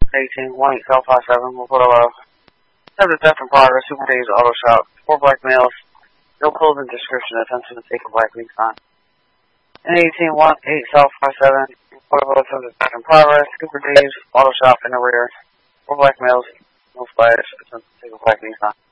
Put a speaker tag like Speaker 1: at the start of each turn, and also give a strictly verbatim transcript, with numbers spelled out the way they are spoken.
Speaker 1: eighteen one eight South five seven, we'll put a subject death in progress, Super Days Auto Shop, four black males, no closing description, attention to take a black leaf on. And eighteen one eight South five seven, we'll put a subject death in progress, Super Days Auto Shop in the rear, four black males, no flash, attention to take a black leaf on.